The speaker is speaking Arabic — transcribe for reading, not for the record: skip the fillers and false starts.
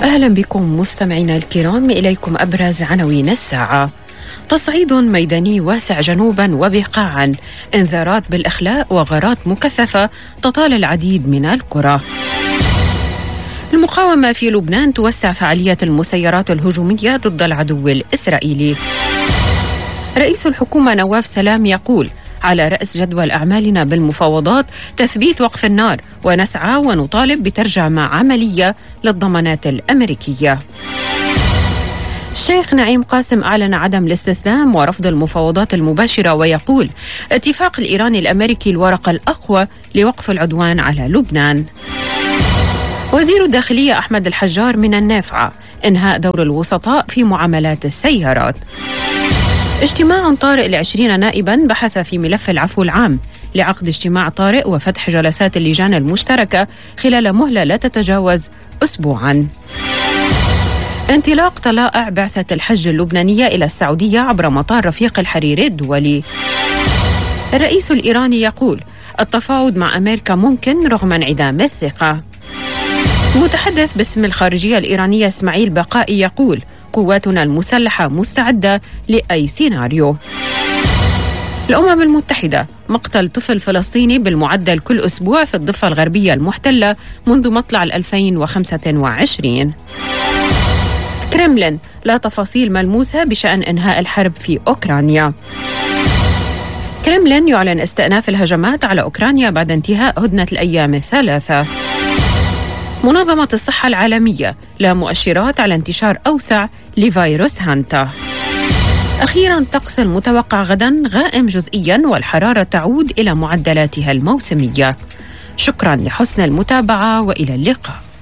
أهلا بكم مستمعينا الكرام، إليكم أبرز عناوين الساعة. تصعيد ميداني واسع جنوبا وبقاعا، انذارات بالإخلاء وغارات مكثفة تطال العديد من القرى. المقاومة في لبنان توسع فعالية المسيرات الهجومية ضد العدو الإسرائيلي. رئيس الحكومة نواف سلام يقول: على رأس جدول أعمالنا بالمفاوضات تثبيت وقف النار، ونسعى ونطالب بترجمة عملية للضمانات الأمريكية. الشيخ نعيم قاسم أعلن عدم الاستسلام ورفض المفاوضات المباشرة، ويقول: اتفاق الإيراني الأمريكي الورقة الأقوى لوقف العدوان على لبنان. وزير الداخلية أحمد الحجار من النافعة: إنهاء دور الوسطاء في معاملات السيارات. اجتماع طارئ ل20 نائبا بحث في ملف العفو العام لعقد اجتماع طارئ وفتح جلسات اللجان المشتركة خلال مهلة لا تتجاوز أسبوعا. انطلاق طلائع بعثة الحج اللبنانية إلى السعودية عبر مطار رفيق الحريري الدولي. الرئيس الإيراني يقول: التفاوض مع أمريكا ممكن رغم انعدام الثقة. المتحدث باسم الخارجية الإيرانية إسماعيل بقائي يقول: قواتنا المسلحة مستعدة لأي سيناريو. الأمم المتحدة: مقتل طفل فلسطيني بالمعدل كل أسبوع في الضفة الغربية المحتلة منذ مطلع 2025. كرملين: لا تفاصيل ملموسة بشأن إنهاء الحرب في أوكرانيا. كرملين يعلن استئناف الهجمات على أوكرانيا بعد انتهاء هدنة الأيام الثلاثة. منظمة الصحة العالمية: لا مؤشرات على انتشار أوسع لفيروس هانتا. أخيرا، طقس المتوقع غدا غائم جزئيا والحرارة تعود إلى معدلاتها الموسمية. شكرا لحسن المتابعة وإلى اللقاء.